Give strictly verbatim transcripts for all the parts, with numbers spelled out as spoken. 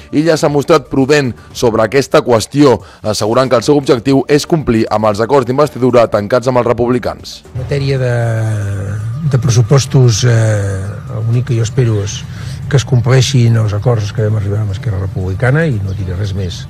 Illa s'ha mostrat prudent sobre aquesta qüestió, assegurant que el seu objectiu és complir amb els acords d'investidura tancats amb els republicans. En matèria de, de pressupostos, eh, l'únic que jo espero és que es compleixin els acords que vam arribar amb Esquerra Republicana i no diré res més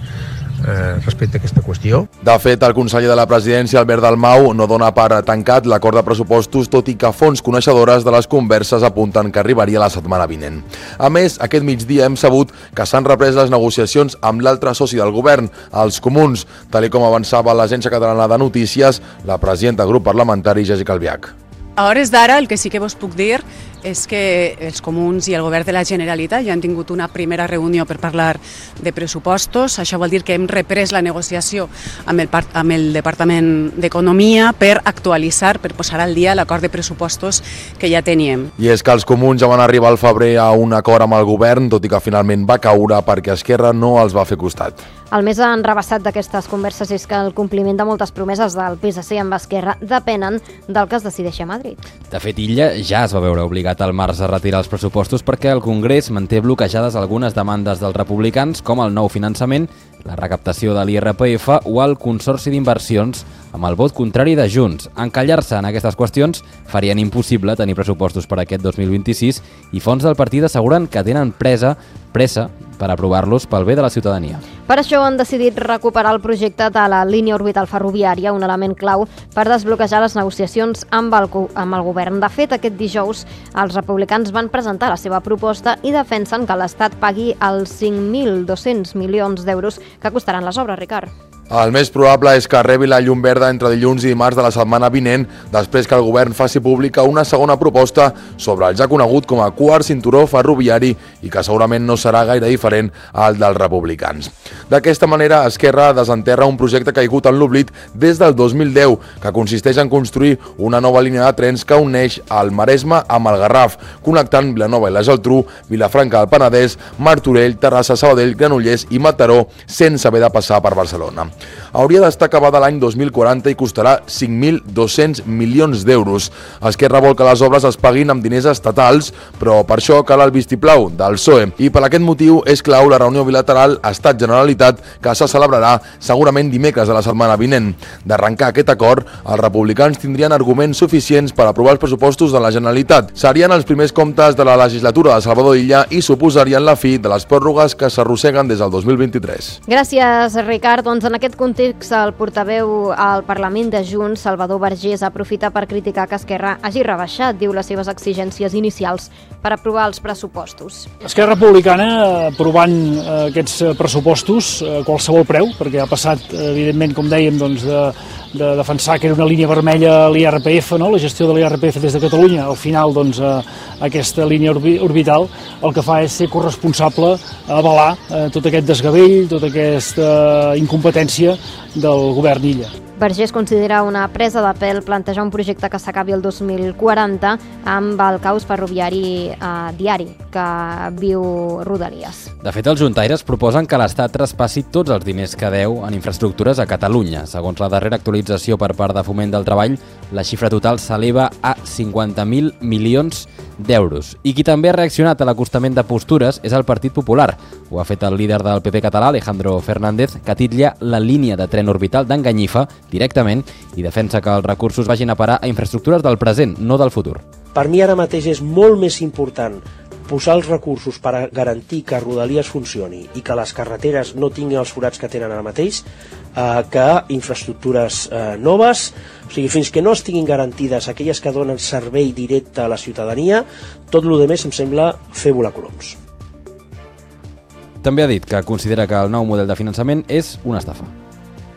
eh, respecte a aquesta qüestió. De fet, el conseller de la presidència, Albert Dalmau, no dona per tancat l'acord de pressupostos, tot i que fonts coneixedores de les converses apunten que arribaria la setmana vinent. A més, aquest migdia hem sabut que s'han reprès les negociacions amb l'altre soci del govern, els comuns, tal com avançava l'Agència Catalana de Notícies, la presidenta del grup parlamentari, Jéssica Albiach. A hores d'ara, el que sí que vos puc dir és que els comuns i el govern de la Generalitat ja han tingut una primera reunió per parlar de pressupostos. Això vol dir que hem reprès la negociació amb el, amb el Departament d'Economia per actualitzar, per posar al dia l'acord de pressupostos que ja teníem. I és que els comuns ja van arribar al febrer a un acord amb el govern, tot i que finalment va caure perquè Esquerra no els va fer costat. El més enrebaçat d'aquestes converses és que el compliment de moltes promeses del P S C amb Esquerra depenen del que es decideixi a Madrid. De fet, Illa ja es va veure obligat al març a retirar els pressupostos perquè el Congrés manté bloquejades algunes demandes dels republicans, com el nou finançament, la recaptació de l'I R P F o el Consorci d'Inversions, amb el vot contrari de Junts. Encallar-se en aquestes qüestions farien impossible tenir pressupostos per aquest dos mil vint-i-sis i fons del partit asseguren que tenen pressa, pressa per aprovar-los pel bé de la ciutadania. Per això han decidit recuperar el projecte de la línia orbital ferroviària, un element clau per desbloquejar les negociacions amb el, amb el govern. De fet, aquest dijous els republicans van presentar la seva proposta i defensen que l'Estat pagui els cinc mil dos-cents milions d'euros que costaran les obres, Ricard. El més probable és que rebi la llum verda entre dilluns i dimarts de la setmana vinent, després que el govern faci pública una segona proposta sobre el ja conegut com a quart cinturó ferroviari i que segurament no serà gaire diferent al dels republicans. D'aquesta manera, Esquerra desenterra un projecte caigut en l'oblit des del dos mil deu, que consisteix en construir una nova línia de trens que uneix el Maresme amb el Garraf, connectant Vilanova i la Geltrú, Vilafranca del Penedès, Martorell, Terrassa, Sabadell, Granollers i Mataró, sense haver de passar per Barcelona. Hauria d'estar acabada l'any dos mil quaranta i costarà cinc mil dos-cents milions d'euros. Esquerra vol que les obres es paguin amb diners estatals, però per això cal el vistiplau del P S O E. I per aquest motiu és clau la reunió bilateral Estat-Generalitat que se celebrarà segurament dimecres de la setmana vinent. D'arrencar aquest acord, els republicans tindrien arguments suficients per aprovar els pressupostos de la Generalitat. Serien els primers comptes de la legislatura de Salvador Illa i suposarien la fi de les pròrrogues que s'arrosseguen des del dos mil vint-i-tres. Gràcies, Ricard. Doncs en aquest context, el portaveu al Parlament de Junts, Salvador Vergés, aprofita per criticar que Esquerra hagi rebaixat, diu, les seves exigències inicials per aprovar els pressupostos. Esquerra Republicana, aprovant aquests pressupostos a qualsevol preu, perquè ha passat, evidentment, com dèiem, doncs, de, de defensar que era una línia vermella l'I R P F, no? La gestió de l'I R P F des de Catalunya, al final, doncs, aquesta línia orbital, el que fa és ser corresponsable a avalar tot aquest desgavell, tota aquesta incompetència del govern Illa. Vergés considera una presa de pèl plantejar un projecte que s'acabi el dos mil quaranta amb el caos ferroviari eh, diari que viu Rodalies. De fet, els juntaires proposen que l'Estat traspassi tots els diners que deu en infraestructures a Catalunya. Segons la darrera actualització per part de Foment del Treball, la xifra total s'eleva a cinquanta mil milions d'euros. I qui també ha reaccionat a l'acostament de postures és el Partit Popular. Ho ha fet el líder del P P català, Alejandro Fernández, que titlla la línia de tren orbital d'Enganyifa directament i defensa que els recursos vagin a parar a infraestructures del present, no del futur. Per mi ara mateix és molt més important posar els recursos per a garantir que Rodalies funcioni i que les carreteres no tinguin els forats que tenen ara mateix eh, que infraestructures eh, noves. O sigui, fins que no estiguin garantides aquelles que donen servei directe a la ciutadania, tot el que més em sembla fer volar coloms. També ha dit que considera que el nou model de finançament és una estafa.